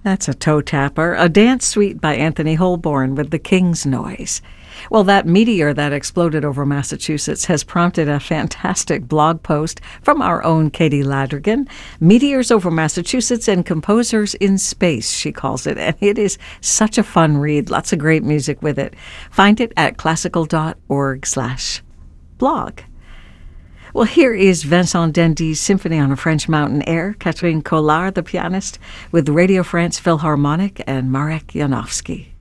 That's a toe tapper, a dance suite by Anthony Holborn with the King's Noise. Well, that meteor that exploded over Massachusetts has prompted a fantastic blog post from our own Katie Ladrigan. Meteors over Massachusetts and Composers in Space, she calls it. And it is such a fun read. Lots of great music with it. Find it at classical.org/blog. Well, here is Vincent Dendy's Symphony on a French Mountain Air, Catherine Collard, the pianist, with Radio France Philharmonic and Marek Janowski.